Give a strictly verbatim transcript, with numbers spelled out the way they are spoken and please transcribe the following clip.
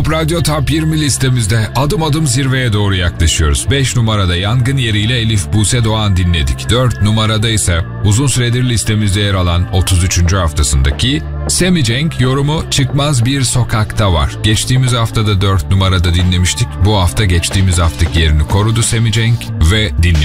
Radyo Top yirmi listemizde adım adım zirveye doğru yaklaşıyoruz. beş numarada Yangın Yeriyle Elif Buse Doğan dinledik. dört numarada ise uzun süredir listemizde yer alan otuz üçüncü haftasındaki Semi Cenk yorumu Çıkmaz Bir Sokakta var. Geçtiğimiz haftada dört numarada dinlemiştik. Bu hafta geçtiğimiz haftaki yerini korudu Semi Cenk ve dinliyoruz.